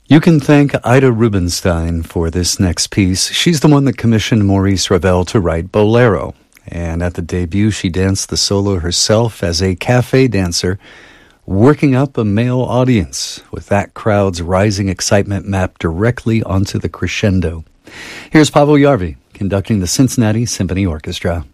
You can thank Ida Rubinstein for this next piece. She's the one that commissioned Maurice Ravel to write Bolero. And at the debut, she danced the solo herself as a cafe dancer, working up a male audience with that crowd's rising excitement mapped directly onto the crescendo. Here's Pavel Jarvi conducting the Cincinnati Symphony Orchestra.